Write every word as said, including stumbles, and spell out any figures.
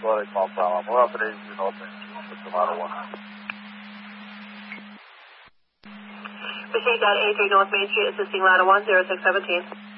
Go ahead, call problem. We're up at eighty-two North Main Street, System Ladder one. Received at eighty-three North Main Street, assisting ladder one, zero six seventeen.